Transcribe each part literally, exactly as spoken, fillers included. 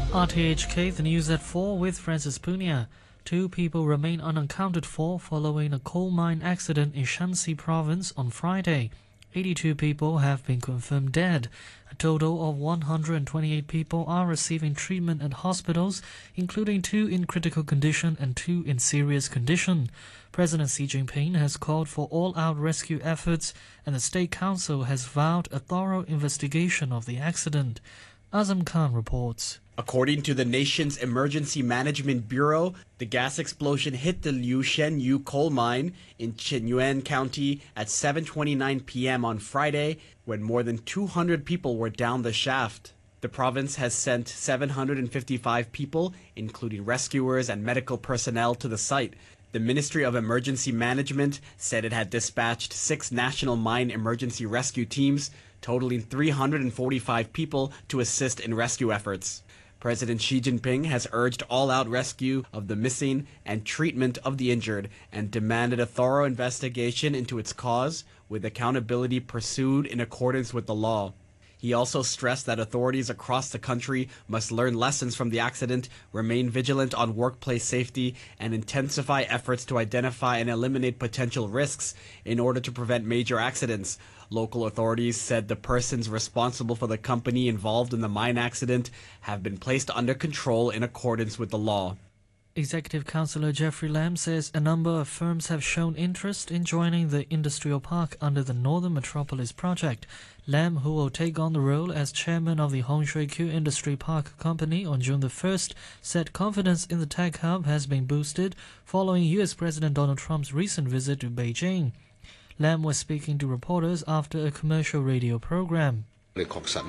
R T H K, the news at four with Francis Punia. Two people remain unaccounted for following a coal mine accident in Shanxi province on Friday. eighty-two people have been confirmed dead. A total of one hundred twenty-eight people are receiving treatment at hospitals, including two in critical condition and two in serious condition. President Xi Jinping has called for all-out rescue efforts, and the State Council has vowed a thorough investigation of the accident. Azam Khan reports. According to the nation's Emergency Management Bureau, the gas explosion hit the Liu Shenyu coal mine in Qinyuan County at seven twenty-nine p m on Friday, when more than two hundred people were down the shaft. The province has sent seven hundred fifty-five people, including rescuers and medical personnel, to the site. The Ministry of Emergency Management said it had dispatched six national mine emergency rescue teams, totaling three hundred forty-five people to assist in rescue efforts. President Xi Jinping has urged all-out rescue of the missing and treatment of the injured and demanded a thorough investigation into its cause, with accountability pursued in accordance with the law. He also stressed that authorities across the country must learn lessons from the accident, remain vigilant on workplace safety, and intensify efforts to identify and eliminate potential risks in order to prevent major accidents. Local authorities said the persons responsible for the company involved in the mine accident have been placed under control in accordance with the law. Executive Councillor Jeffrey Lam says a number of firms have shown interest in joining the industrial park under the Northern Metropolis project. Lam, who will take on the role as chairman of the Hong Shui Kiu Industry Park Company on June the first, said confidence in the tech hub has been boosted following U S President Donald Trump's recent visit to Beijing. Lam was speaking to reporters after a commercial radio program. We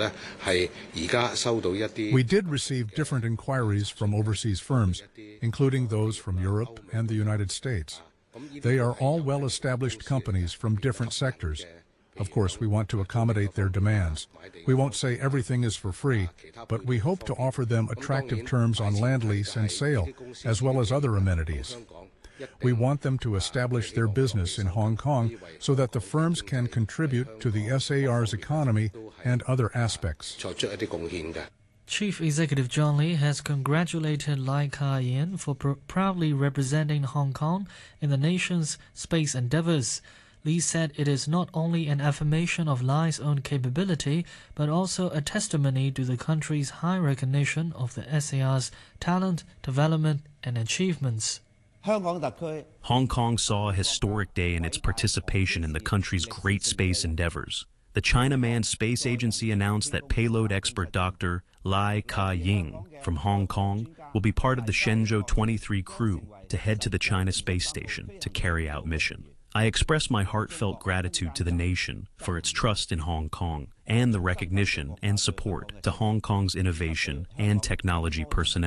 did receive different inquiries from overseas firms, including those from Europe and the United States. They are all well-established companies from different sectors. Of course, we want to accommodate their demands. We won't say everything is for free, but we hope to offer them attractive terms on land lease and sale, as well as other amenities. We want them to establish their business in Hong Kong so that the firms can contribute to the S A R's economy and other aspects. Chief Executive John Lee has congratulated Lai Ka-yin for pr proudly representing Hong Kong in the nation's space endeavors. Lee said it is not only an affirmation of Lai's own capability, but also a testimony to the country's high recognition of the S A R's talent, development, and achievements. Hong Kong saw a historic day in its participation in the country's great space endeavors. The China Manned Space Agency announced that payload expert Doctor Lai Ka-ying from Hong Kong will be part of the Shenzhou twenty-three crew to head to the China Space Station to carry out mission. I express my heartfelt gratitude to the nation for its trust in Hong Kong and the recognition and support to Hong Kong's innovation and technology personnel.